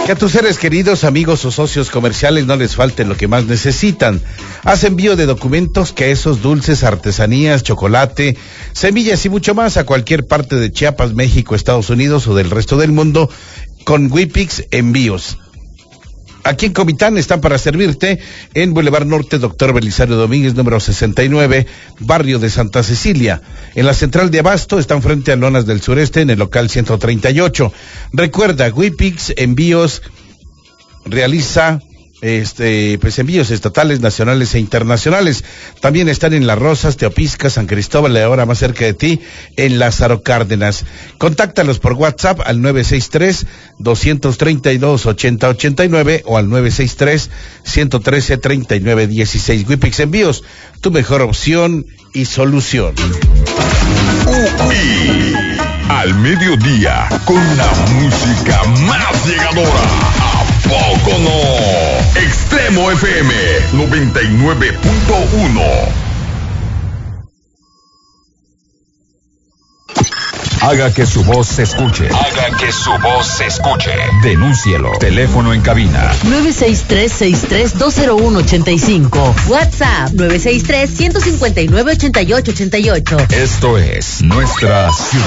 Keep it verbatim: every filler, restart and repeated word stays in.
Que a tus seres queridos, amigos o socios comerciales no les falte lo que más necesitan. Haz envío de documentos, quesos, dulces, artesanías, chocolate, semillas y mucho más a cualquier parte de Chiapas, México, Estados Unidos o del resto del mundo con Wipix Envíos. Aquí en Comitán están para servirte en Boulevard Norte, Doctor Belisario Domínguez, número sesenta y nueve, barrio de Santa Cecilia. En la central de Abasto están frente a Lonas del Sureste, en el local ciento treinta y ocho. Recuerda, Wipix Envíos realiza este pues envíos estatales, nacionales e internacionales. También están en Las Rosas, Teopisca, San Cristóbal, y ahora más cerca de ti, en Lázaro Cárdenas. Contáctalos por WhatsApp al nueve seis tres, dos tres dos, ocho cero ocho nueve o al nueve seis tres, uno uno tres, tres nueve uno seis. Wipix Envíos, tu mejor opción y solución. U I al mediodía, con la música más llegadora. ¿A poco no? Extremo F M noventa y nueve punto uno. Haga que su voz se escuche. Haga que su voz se escuche. Denúncielo. Teléfono en cabina. nueve seis tres, seis tres dos cero uno ocho cinco. WhatsApp nueve seis tres, uno cinco nueve, ocho ocho ocho ocho. Esto es Nuestra Ciudad.